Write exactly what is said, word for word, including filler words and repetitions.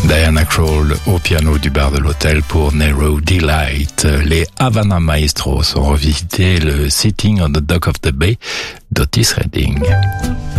Diana Krall au piano du bar de l'hôtel pour Narrow Delight. Les Havana Maestros ont revisité le Sitting on the Dock of the Bay d'Otis Redding.